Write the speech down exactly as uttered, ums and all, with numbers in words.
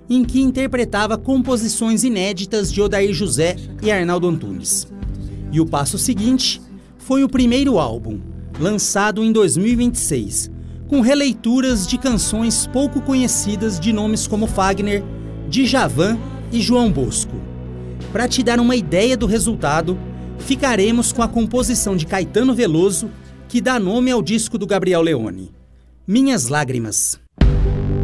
em que interpretava composições inéditas de Odair José e Arnaldo Antunes. E o passo seguinte foi o primeiro álbum, lançado em dois mil e vinte e seis, com releituras de canções pouco conhecidas de nomes como Fagner, Djavan e João Bosco. Para te dar uma ideia do resultado, ficaremos com a composição de Caetano Veloso, que dá nome ao disco do Gabriel Leone, Minhas Lágrimas.